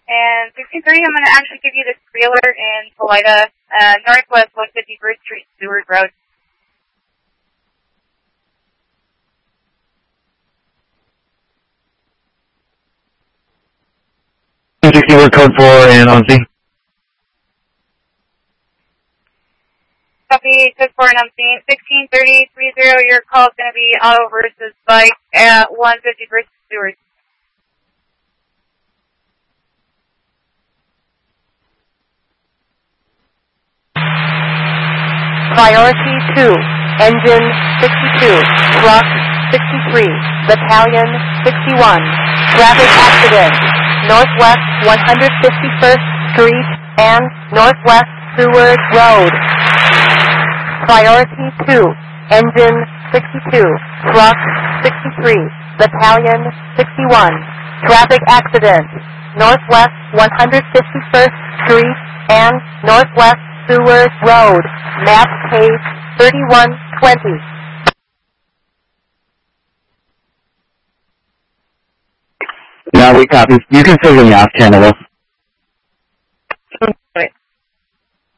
And 1630, I'm going to actually give you the trailer in Salida, Northwest 151st Street, Seward Road. Keyword code 4 and on scene. Copy, code 4 and on scene. 1630-30, your call is going to be auto versus bike at 151st Seward. Priority 2, Engine 62, Truck 63, Battalion 61, traffic accident, Northwest 151st Street and Northwest Seward Road. Priority 2, Engine 62, Truck 63, Battalion 61, traffic accident, Northwest 151st Street and Northwest Seward Road, map page 3120. Now we copy. You can still get me off channel though.